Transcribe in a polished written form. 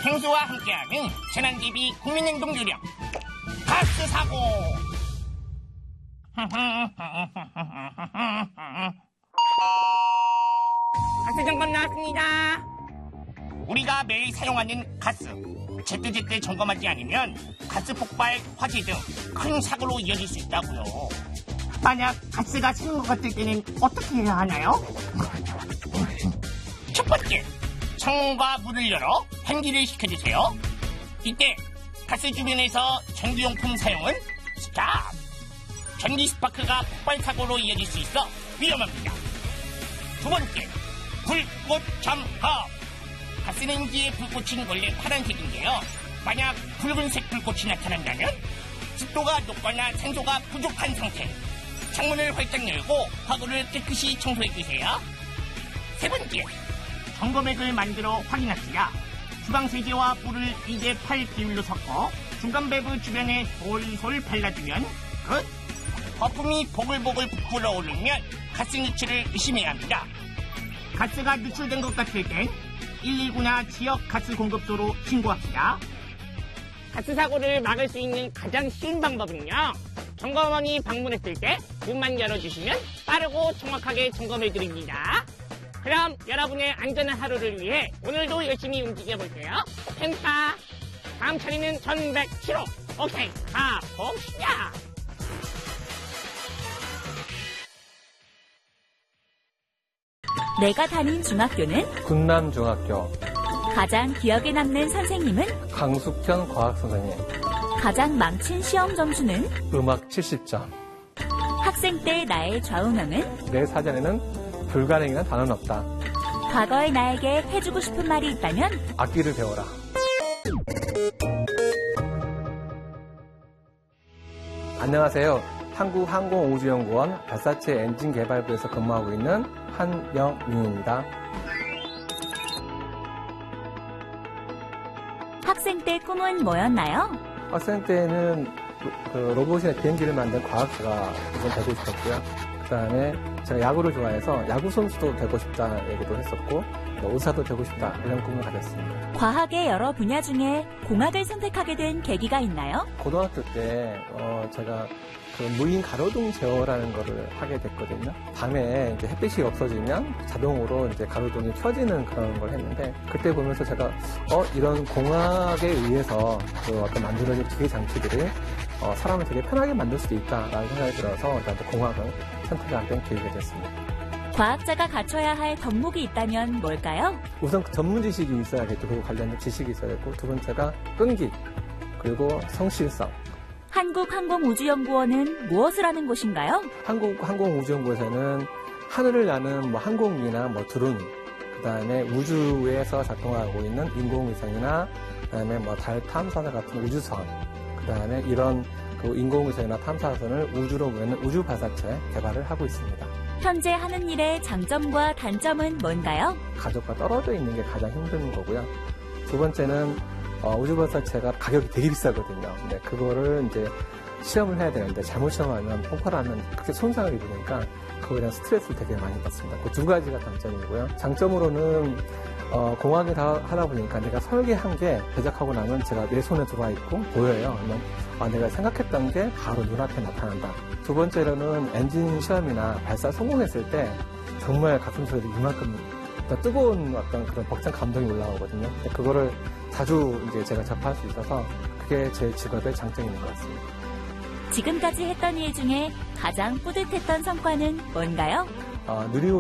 생수와 함께하는 재난대비 국민행동 요령 가스 사고. 가스 점검 나왔습니다. 우리가 매일 사용하는 가스 제때제때 점검하지 않으면 가스 폭발, 화재 등 큰 사고로 이어질 수 있다고요. 만약 가스가 새는 것 같을 때는 어떻게 해야 하나요? 첫 번째, 창문과 문을 열어 환기를 시켜주세요. 이때 가스 주변에서 전기용품 사용은 스탑! 전기 스파크가 폭발 사고로 이어질 수 있어 위험합니다. 두 번째, 불꽃 점검. 가스레인지에 불꽃은 원래 파란색인데요. 만약 붉은색 불꽃이 나타난다면 습도가 높거나 산소가 부족한 상태. 창문을 활짝 열고 화구를 깨끗이 청소해주세요. 세 번째, 점검액을 만들어 확인합시다. 주방 세제와 물을 2대8 비율로 섞어 중간 밸브 주변에 솔솔 발라주면 끝! 거품이 보글보글 불어오르면 가스 누출을 의심해야 합니다. 가스가 누출된 것 같을 땐 119나 지역 가스 공급소로 신고합시다. 가스 사고를 막을 수 있는 가장 쉬운 방법은요, 점검원이 방문했을 때 문만 열어주시면 빠르고 정확하게 점검해드립니다. 그럼 여러분의 안전한 하루를 위해 오늘도 열심히 움직여볼게요. 펜타, 다음 차례는 1107호. 오케이, 가봅시다. 내가 다닌 중학교는 군남중학교. 가장 기억에 남는 선생님은 강숙현 과학선생님. 가장 망친 시험 점수는 음악 70점. 학생 때 나의 좌우명은 내 사전에는 불가능이란 단어는 없다. 과거의 나에게 해주고 싶은 말이 있다면 악기를 배워라. 안녕하세요. 한국항공우주연구원 발사체 엔진 개발부에서 근무하고 있는 한영민입니다. 학생 때 꿈은 뭐였나요? 학생 때는 로봇이나 비행기를 만든 과학자가 우선 되고 싶었고요. 그 다음에 제가 야구를 좋아해서 야구 선수도 되고 싶다는 얘기도 했었고, 의사도 되고 싶다 이런 꿈을 가졌습니다. 과학의 여러 분야 중에 공학을 선택하게 된 계기가 있나요? 고등학교 때 제가 그 무인 가로등 제어라는 거를 하게 됐거든요. 밤에 이제 햇빛이 없어지면 자동으로 이제 가로등이 켜지는 그런 걸 했는데, 그때 보면서 제가 이런 공학에 의해서 그 어떤 만들어진 기계 장치들이 사람을 되게 편하게 만들 수도 있다라는 생각이 들어서 저한테 공학을 선택하게 된 계기가 됐습니다. 과학자가 갖춰야 할 덕목이 있다면 뭘까요? 우선 전문 지식이 있어야겠고, 그 관련된 지식이 있어야겠고, 두 번째가 끈기, 그리고 성실성. 한국항공우주연구원은 무엇을 하는 곳인가요? 한국항공우주연구원에서는 하늘을 나는 항공기나 드론, 그 다음에 우주에서 작동하고 있는 인공위성이나, 그 다음에 달 탐사선 같은 우주선, 그 다음에 이런 그 인공위성이나 탐사선을 우주로 보내는 우주 발사체 개발을 하고 있습니다. 현재 하는 일의 장점과 단점은 뭔가요? 가족과 떨어져 있는 게 가장 힘든 거고요. 두 번째는 우주 발사체가 가격이 되게 비싸거든요. 근데 그거를 이제 시험을 해야 되는데 잘못 시험하면 폭발하면 크게 손상을 입으니까 그거에 대한 스트레스를 되게 많이 받습니다. 그 두 가지가 단점이고요. 장점으로는 공학을 하다 보니까 내가 설계한 게 제작하고 나면 제가 내 손에 들어와 있고 보여요. 그러면 내가 생각했던 게 바로 눈앞에 나타난다. 두 번째로는 엔진 시험이나 발사 성공했을 때 정말 가슴속에서 이만큼 뜨거운 어떤 그런 벅찬 감동이 올라오거든요. 그거를 자주 이제 제가 접할 수 있어서 그게 제 직업의 장점인 것 같습니다. 지금까지 했던 일 중에 가장 뿌듯했던 성과는 뭔가요? 누리호